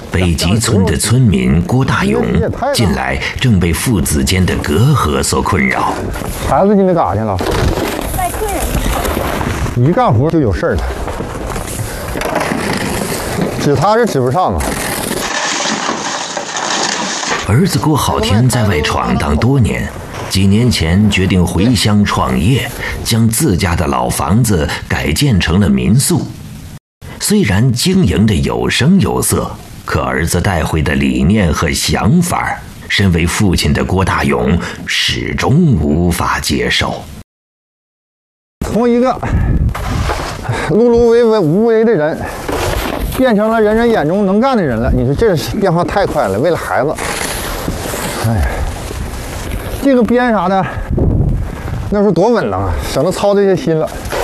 北极村的村民郭大勇近来正被父子间的隔阂所困扰。 孩子今天干啥去了？ 带客人。 一干活就有事儿了，指他是指不上啊。 儿子郭好天在外闯荡多年，几年前决定回乡创业，将自家的老房子改建成了民宿。虽然经营的有声有色，可儿子带回的理念和想法，身为父亲的郭大勇始终无法接受。 从一个碌碌无为的人，变成了人人眼中能干的人了。你说这变化太快了，为了孩子。哎，这个编啥的，那时候多稳当啊，省得操这些心了。